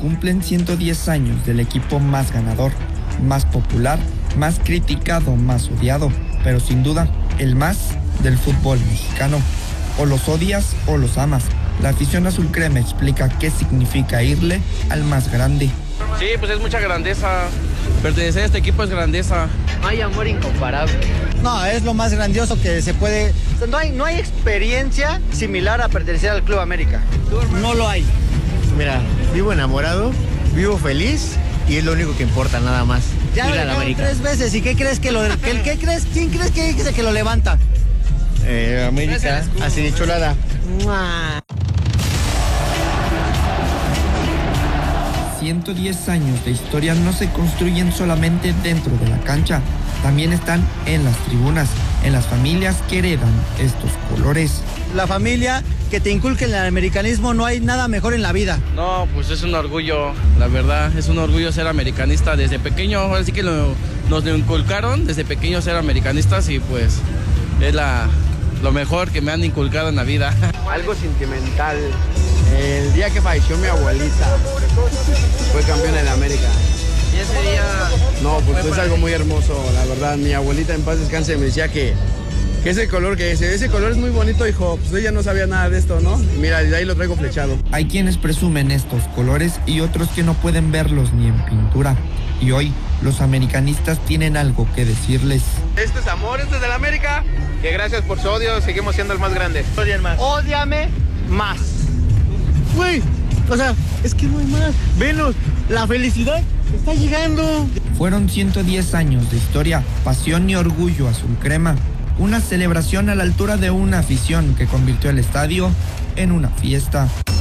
cumplen 110 años del equipo más ganador, más popular, más criticado, más odiado, pero sin duda, el más del fútbol mexicano. O los odias o los amas. La afición azul crema explica qué significa irle al más grande. Sí, pues es mucha grandeza. Pertenecer a este equipo es grandeza. No hay amor incomparable. No, es lo más grandioso que se puede. No hay experiencia similar a pertenecer al Club América. No lo hay. Mira, vivo enamorado, vivo feliz y es lo único que importa, nada más. Ya lo dejaron 3 veces. ¿Y qué crees que ¿qué crees? ¿Quién crees que dice que lo levanta? América, así de chulada. 110 años de historia no se construyen solamente dentro de la cancha, también están en las tribunas, en las familias que heredan estos colores. La familia que te inculque en el americanismo, no hay nada mejor en la vida. No, pues es un orgullo, la verdad, es un orgullo ser americanista. Desde pequeño, ahora sí que nos lo inculcaron, desde pequeño ser americanistas y pues es lo mejor que me han inculcado en la vida. Algo sentimental. El día que falleció mi abuelita, fue campeona de América. Y ese día... No, pues es algo muy hermoso, la verdad. Mi abuelita en paz descanse me decía que ese color es muy bonito, hijo. Pues ella no sabía nada de esto, ¿no? Y mira, de ahí lo traigo flechado. Hay quienes presumen estos colores y otros que no pueden verlos ni en pintura. Y hoy los americanistas tienen algo que decirles. Esto es amor, esto es de la América. Que gracias por su odio, seguimos siendo el más grande. Ódiame más. Güey, o sea, es que no hay más. Venos, la felicidad está llegando. Fueron 110 años de historia, pasión y orgullo azul crema. Una celebración a la altura de una afición que convirtió el estadio en una fiesta.